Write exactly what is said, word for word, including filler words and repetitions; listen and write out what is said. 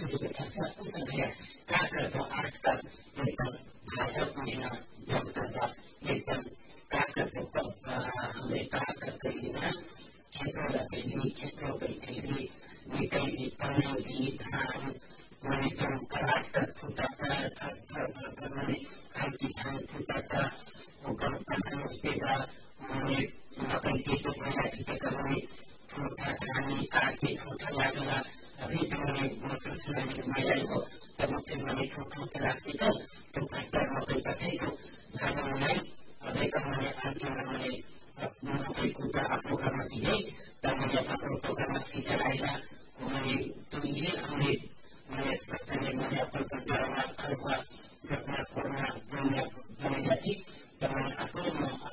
मुझे बैठा सब कुछ गया क्या कर दो आजकल एकदम भाजप में ना जब तक एकदम क्या कर दो हमने कहा करके ना खेतों लगेगी खेतों बैठेगी निकलेगी पड़ेगी धान मैंने जब कराट तक फूटा था मैंने घर की धान फूटा था वो कम कम उसके बाद मैंने मकई के तो पहला की तक मैंने फूटा धानी काटे फूटा लगा अभी तो मैंने मोटर चलाने में आई हो तब फिर मैंने फूटों के रास्ते को तो फटर मकई का थे तो घर में अभी का मैंने आगे मैंने मकई को आप लोग करना कीजिए तब मैंने अपना फोटो करना सीखा रहेगा मैंने तो ये हमने